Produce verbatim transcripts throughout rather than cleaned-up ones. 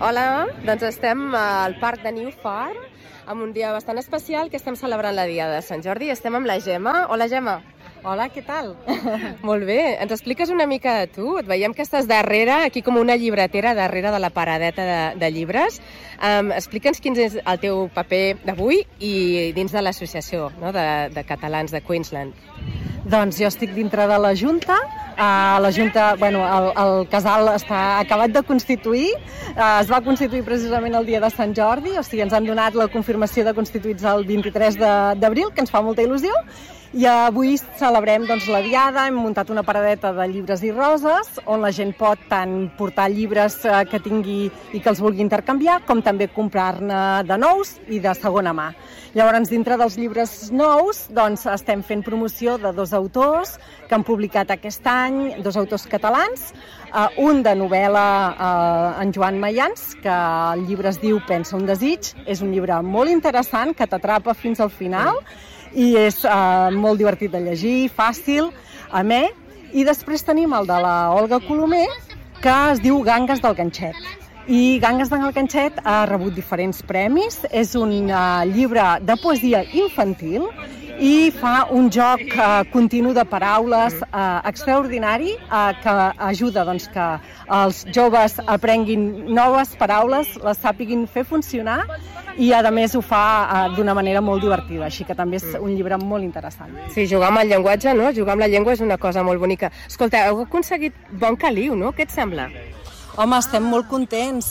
Hola, doncs estem al Parc de New Farm amb un dia bastant especial que estem celebrant la Dia de Sant Jordi. Estem amb la Gemma. Hola, Gemma. Hola, què tal? Molt bé. Ens expliques una mica de tu? Et veiem que estàs darrere, aquí com una llibretera, darrere de la paradeta de, de llibres. Um, Explica'ns quin és el teu paper d'avui i dins de l'associació, no? de, de catalans de Queensland. Doncs jo estic dintre de la Junta. Uh, la Junta, bueno, el, el casal està acabat de constituir. Uh, es va constituir precisament el dia de Sant Jordi, o sigui, ens han donat la confirmació de constituïts el vint-i-tres d'abril, que ens fa molta il·lusió. I avui celebrem doncs, la diada, hem muntat una paradeta de llibres i roses, on la gent pot tant portar llibres que tingui i que els vulgui intercanviar, com també comprar-ne de nous i de segona mà. Llavors, dintre dels llibres nous, doncs, estem fent promoció de dos autors que han publicat aquest any, dos autors catalans, uh, un de novel·la, uh, en Joan Mayans, que el llibre es diu Pensa un desig, és un llibre molt interessant, que t'atrapa fins al final, i és uh, molt divertit de llegir, fàcil, amè. I després tenim el de la Olga Colomer, que es diu Gangues del Ganxet. I Gangues del Ganxet ha rebut diferents premis, és un uh, llibre de poesia infantil i fa un joc uh, continu de paraules uh, extraordinari uh, que ajuda doncs, que els joves aprenguin noves paraules, les sàpiguin fer funcionar i a més ho fa uh, d'una manera molt divertida, així que també és un llibre molt interessant. Sí, jugar amb el llenguatge, no? Jugar amb la llengua és una cosa molt bonica. Escolta, heu aconseguit bon caliu, no? Què et sembla? Home, estem molt contents.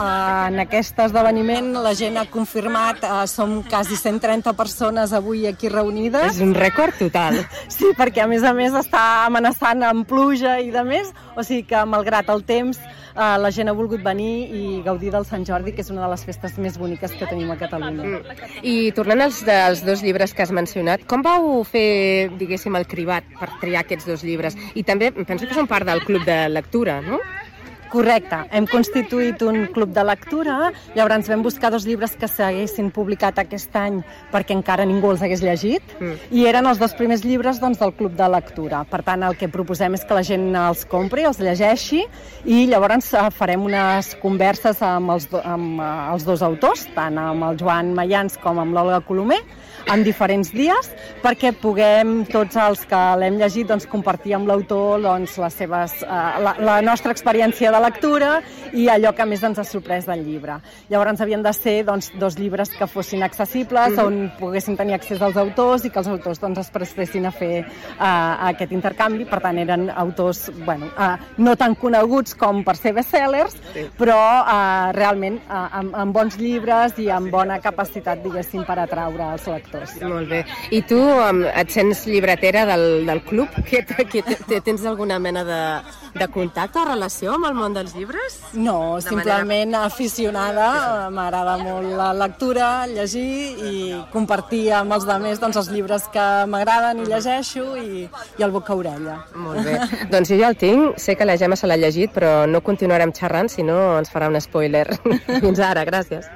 En aquest esdeveniment la gent ha confirmat, som quasi cent trenta persones avui aquí reunides. És un rècord total. Sí, perquè a més a més està amenaçant amb pluja i de més, o sigui que malgrat el temps la gent ha volgut venir i gaudir del Sant Jordi, que és una de les festes més boniques que tenim a Catalunya. Mm. I tornant als, als dos llibres que has mencionat, com vau fer, diguéssim, el cribat per triar aquests dos llibres? I també penso que són part del club de lectura, no? Correcte, hem constituït un club de lectura, llavors vam buscar dos llibres que s'haguessin publicat aquest any perquè encara ningú els hagués llegit, mm. i eren els dos primers llibres doncs, del club de lectura. Per tant, el que proposem és que la gent els compri, els llegeixi, i llavors farem unes converses amb els, do, amb els dos autors, tant amb el Joan Mayans com amb l'Olga Colomer, en diferents dies, perquè puguem, tots els que l'hem llegit, doncs, compartir amb l'autor doncs, les seves, uh, la, la nostra experiència de lectura i allò que més ens ha sorprès del llibre. Llavors havien de ser doncs, dos llibres que fossin accessibles, mm-hmm. on poguessin tenir accés als autors i que els autors doncs, es prestessin a fer uh, aquest intercanvi. Per tant, eren autors bueno, uh, no tan coneguts com per ser bestsellers, sí. però uh, realment uh, amb, amb bons llibres i amb bona capacitat, diguéssim, per atraure els lectors. Molt bé. I tu et sents llibretera del, del club? Que, que tens alguna mena de, de contacte o relació amb el món dels llibres? No, de simplement manera... aficionada. M'agrada molt la lectura, llegir i compartir amb els altres doncs, els llibres que m'agraden i llegeixo i, i el boca-orella. Molt bé. Doncs jo ja el tinc. Sé que la Gemma se l'ha llegit, però no continuarem xerrant, si no ens farà un spoiler. Fins ara, gràcies.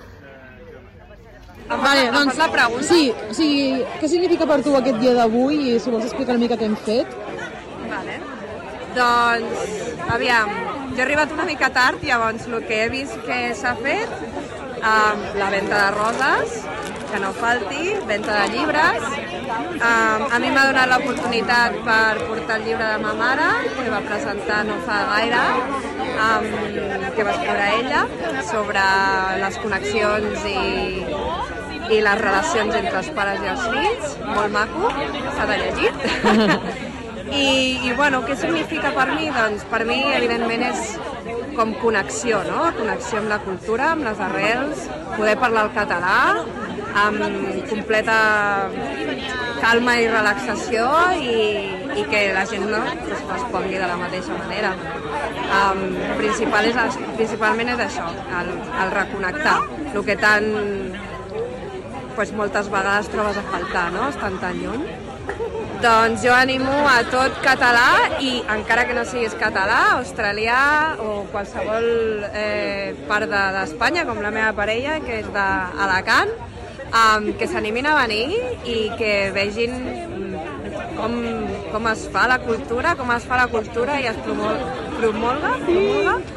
Vale, doncs, la pregunta. Sí, o sigui, què significa per tu aquest dia d'avui i si vols explicar una mica què hem fet? Vale. Doncs, aviam, jo he arribat una mica tard, llavors el que he vist que s'ha fet, um, la venda de roses, que no falti, venda de llibres. Um, a mi m'ha donat l'oportunitat per portar el llibre de ma mare, que va presentar no fa gaire, um, que va escriure ella, sobre les connexions i i les relacions entre els pares i els fills, molt maco, s'ha de llegir. I, I, bueno, què significa per mi? Doncs per mi, evidentment, és com connexió, no? Connexió amb la cultura, amb les arrels, poder parlar el català, amb completa calma i relaxació i, i que la gent no es respongui de la mateixa manera. Um, principal és, principalment és això, el, el reconnectar, el que tant... Pues moltes vegades trobes a faltar, no? Estan tan lluny. Doncs jo animo a tot català i encara que no siguis català, australià o qualsevol eh, part d'Espanya, com la meva parella, que és d'Alacant, um, que s'animin a venir i que vegin com, com es fa la cultura, com es fa la cultura i es promol, promolga, promolga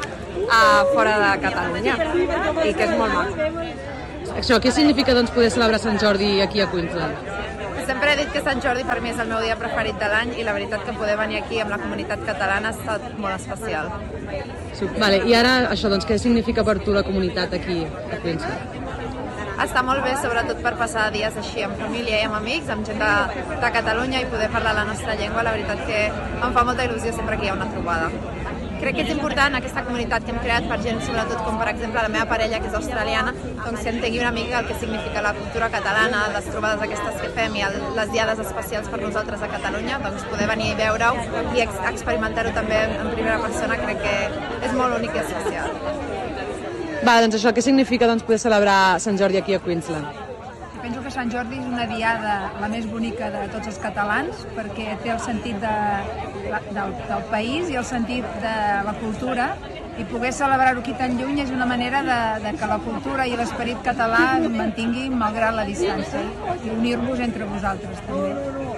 a fora de Catalunya i que és molt maco. Això, què significa doncs, poder celebrar Sant Jordi aquí a Queensland? Sempre he dit que Sant Jordi per mi és el meu dia preferit de l'any i la veritat que poder venir aquí amb la comunitat catalana ha estat molt especial. Vale, i ara, això, doncs, què significa per tu la comunitat aquí a Queensland? Està molt bé, sobretot per passar dies així amb família i amb amics, amb gent de, de Catalunya i poder parlar la nostra llengua. La veritat que em fa molta il·lusió sempre que hi ha una trobada. Crec que és important aquesta comunitat que hem creat per gent, sobretot com per exemple la meva parella, que és australiana, doncs que entengui una mica el que significa la cultura catalana, les trobades aquestes que fem i el, les diades especials per nosaltres a Catalunya, doncs poder venir i veure-ho i ex experimentar-ho també en primera persona crec que és molt únic i especial. Va, doncs això, què significa doncs, poder celebrar Sant Jordi aquí a Queensland? Penso que Sant Jordi és una diada la més bonica de tots els catalans perquè té el sentit de, del, del país i el sentit de la cultura i poder celebrar-ho aquí tan lluny és una manera de, de que la cultura i l'esperit català es mantinguin malgrat la distància i unir-vos entre vosaltres també.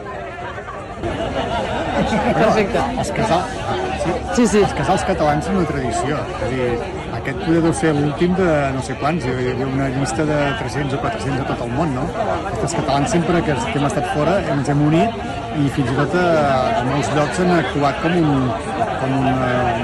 Perfecte. Els casals, sí, sí, sí. Els casals catalans són una tradició. És a dir, aquest poder deu ser l'últim de no sé quants. Hi havia una llista de tres-cents o quatre-cents a tot el món, no? Els catalans sempre que, que hem estat fora ens hem unit i fins i tot a, a molts llocs han actuat com un, com un,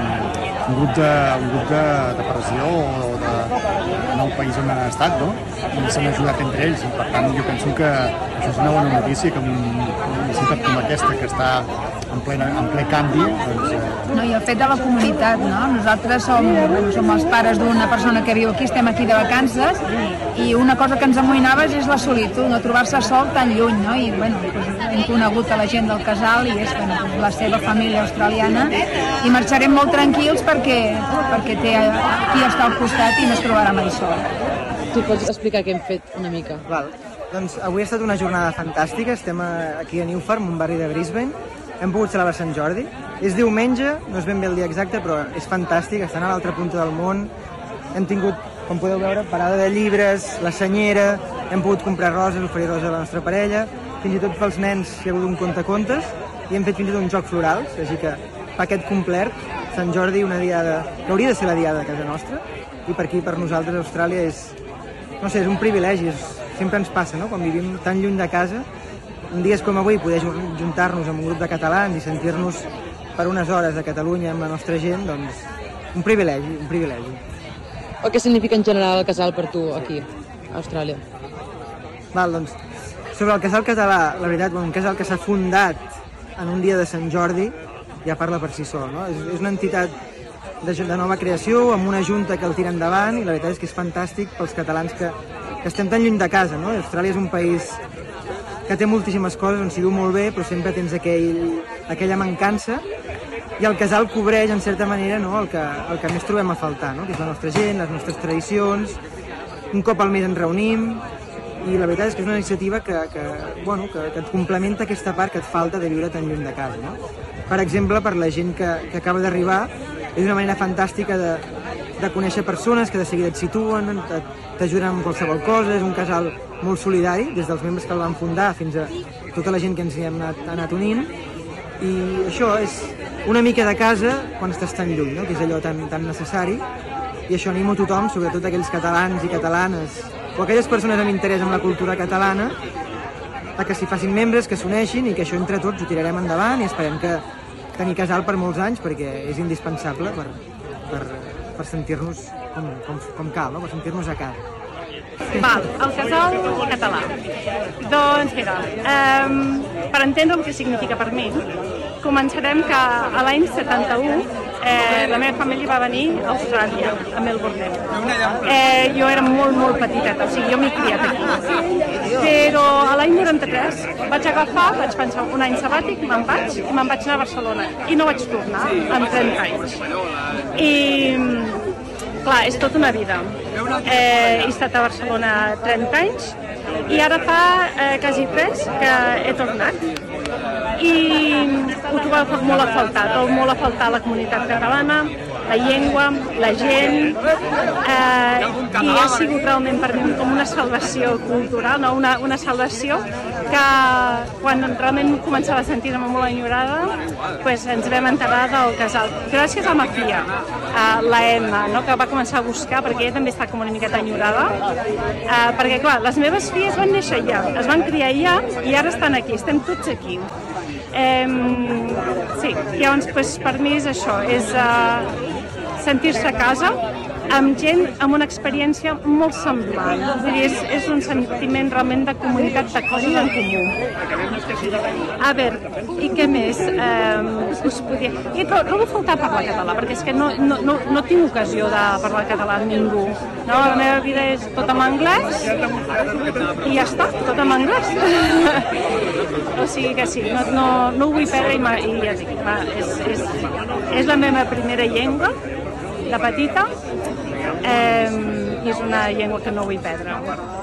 un grup de, un grup de, de pressió o de, en el país on han estat, no? I s'han ajudat entre ells. I per tant, jo penso que això és una bona notícia, que en una ciutat com aquesta, que està en, plena, en ple canvi, doncs... Eh... No, i el fet de la comunitat, no? Nosaltres som, som els pares d'una persona que viu aquí, estem aquí de vacances, i una cosa que ens amoïnava és la solitud, no trobar-se sol tan lluny, no? I, bueno, doncs, hem conegut a la gent del casal i és bueno, la seva família australiana, i marxarem molt tranquils perquè, perquè té qui està al costat i no es trobarà mai sol. Tu pots explicar què hem fet una mica? Val. Doncs avui ha estat una jornada fantàstica, estem aquí a New Farm, un barri de Brisbane, hem pogut celebrar Sant Jordi, és diumenge, no és ben bé el dia exacte, però és fantàstic, estan a l'altra punta del món, hem tingut, com podeu veure, parada de llibres, la senyera, hem pogut comprar roses, oferir roses a la nostra parella, fins i tot pels nens hi ha hagut un contacontes i hem fet fins i tot un joc florals, així que paquet complet, Sant Jordi, una diada que hauria de ser la diada de casa nostra, i per aquí, per nosaltres, Austràlia és, no sé, és un privilegi, és, sempre ens passa, no?, quan vivim tan lluny de casa, en dies com avui poder juntar-nos amb un grup de catalans i sentir-nos per unes hores a Catalunya amb la nostra gent, doncs un privilegi, un privilegi. O què significa en general el casal per tu aquí, a Austràlia? Val, doncs, sobre el casal català, la veritat, un casal que s'ha fundat en un dia de Sant Jordi, ja parla per si sol, no? És, és una entitat de, de nova creació, amb una junta que el tira endavant, i la veritat és que és fantàstic pels catalans que, que estem tan lluny de casa, no? Austràlia és un país que té moltíssimes coses, on s'hi viu molt bé, però sempre tens aquell, aquella mancança, i el casal cobreix, en certa manera, no, el, que, el que més trobem a faltar, no? Que és la nostra gent, les nostres tradicions, un cop al mes ens reunim, i la veritat és que és una iniciativa que, que, bueno, que, que et complementa aquesta part que et falta de viure tan lluny de casa, no? Per exemple, per la gent que, que acaba d'arribar, és una manera fantàstica de, de conèixer persones que de seguida et situen, t'ajuden amb qualsevol cosa, és un casal molt solidari, des dels membres que el van fundar fins a tota la gent que ens hi hem anat, anat unint, i això és una mica de casa quan estàs tan lluny, no? Que és allò tan, tan necessari, i això animo a tothom, sobretot aquells catalans i catalanes, o aquelles persones amb interès en la cultura catalana, a que s'hi facin membres, que s'uneixin i que això entre tots ho tirarem endavant i esperem que tenir casal per molts anys perquè és indispensable per, per, per sentir-nos com, com, com cal, no? Per sentir-nos a casa. Val, el casal català. Doncs mira, um, per entendre el que significa per mi, començarem que a l'any setanta-u eh, la meva família va venir a Austràlia, a Melbourne. Eh, jo era molt, molt petiteta, o sigui, jo m'he criat aquí. Però a l'any noranta-tres vaig agafar, vaig pensar un any sabàtic, me'n vaig, i me'n vaig anar a Barcelona. I no vaig tornar, amb trenta anys. I, clar, és tota una vida. Eh, he estat a Barcelona trenta anys, i ara fa eh, quasi tres que he tornat. I ho trobava molt a faltar, trobo molt a faltar la comunitat catalana, la llengua, la gent, eh, i ha sigut realment per mi com una salvació cultural, no? una, una salvació que quan realment començava a sentir-me molt enyorada, pues, ens vam enterar del casal. Gràcies a ma filla, a la Emma, no? que va començar a buscar, perquè ella també està com una miqueta enyorada, eh, perquè clar, les meves filles van néixer allà, es van criar allà i ara estan aquí, estem tots aquí. Eh, sí, llavors pues, per mi és això, és uh, sentir-se a casa, amb gent amb una experiència molt semblant. Vull dir, és, és un sentiment realment de comunitat, de coses en comú. A veure, i què més? Eh, us podia... I trobo a faltar parlar català, perquè és que no, no, no, no tinc ocasió de parlar català amb ningú. No? La meva vida és tot en anglès i ja està, tot en anglès. O sigui que sí, no, no, no ho vull perdre i, i ja dic, va, és, és, és la meva primera llengua, de petita, eh, i és una llengua que no vull perdre.